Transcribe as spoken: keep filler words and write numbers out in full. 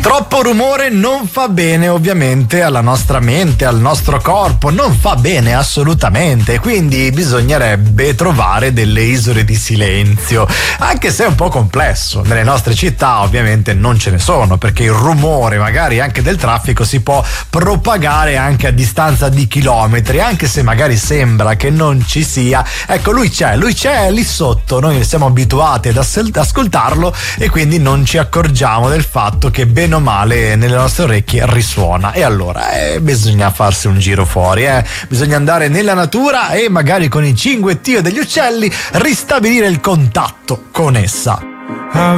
Troppo rumore non fa bene ovviamente alla nostra mente, al nostro corpo, non fa bene assolutamente, quindi bisognerebbe trovare delle isole di silenzio, anche se è un po' complesso. Nelle nostre città ovviamente non ce ne sono, perché il rumore magari anche del traffico si può propagare anche a distanza di chilometri, anche se magari sembra che non ci sia. Ecco, lui c'è, lui c'è lì sotto, noi siamo abituati ad ascoltarlo e quindi non ci accorgiamo del fatto che bene o male nelle nostre orecchie risuona. E allora eh, bisogna farsi un giro fuori, eh. bisogna andare nella natura e magari con il cinguettio degli uccelli ristabilire il contatto con essa.